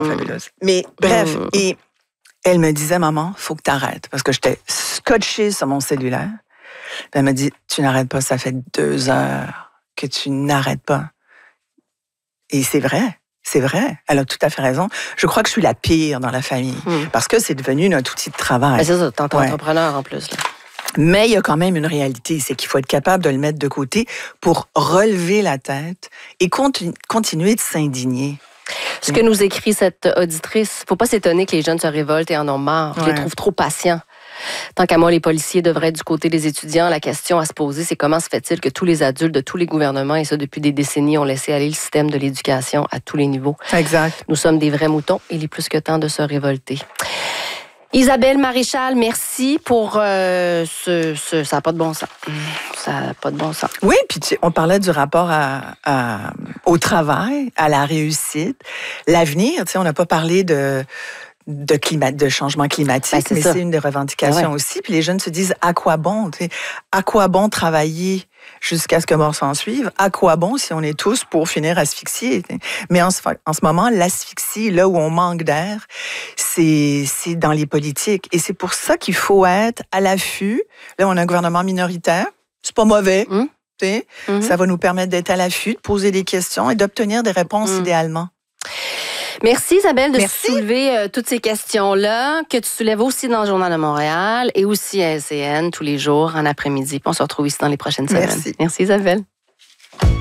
fabuleuse. Mais bref, et elle me disait, maman, faut que t'arrêtes. Parce que j'étais scotchée sur mon cellulaire. Puis elle m'a dit, tu n'arrêtes pas, ça fait 2 heures que tu n'arrêtes pas. Et c'est vrai. C'est vrai, elle a tout à fait raison. Je crois que je suis la pire dans la famille parce que c'est devenu notre outil de travail. Ben c'est ça, t'es entrepreneur en plus. Là. Mais il y a quand même une réalité, c'est qu'il faut être capable de le mettre de côté pour relever la tête et continuer de s'indigner. Ce que nous écrit cette auditrice, faut pas s'étonner que les jeunes se révoltent et en ont marre. Je les trouve trop patients. Tant qu'à moi, les policiers devraient être du côté des étudiants. La question à se poser, c'est comment se fait-il que tous les adultes de tous les gouvernements, et ça depuis des décennies, ont laissé aller le système de l'éducation à tous les niveaux. Exact. Nous sommes des vrais moutons. Il est plus que temps de se révolter. Isabelle Maréchal, merci pour ça n'a pas de bon sens. Ça n'a pas de bon sens. Oui, puis on parlait du rapport au travail, à la réussite, l'avenir. On n'a pas parlé de changement climatique, mais c'est une des revendications aussi. Puis les jeunes se disent, à quoi bon? À quoi bon travailler jusqu'à ce que mort s'en suive? À quoi bon si on est tous pour finir asphyxiés? Mais en ce moment, l'asphyxie, là où on manque d'air, c'est dans les politiques. Et c'est pour ça qu'il faut être à l'affût. Là, on a un gouvernement minoritaire. C'est pas mauvais. Ça va nous permettre d'être à l'affût, de poser des questions et d'obtenir des réponses idéalement. Merci Isabelle de soulever toutes ces questions-là, que tu soulèves aussi dans le Journal de Montréal et aussi à LCN tous les jours en après-midi. Puis on se retrouve ici dans les prochaines semaines. Merci. Merci Isabelle.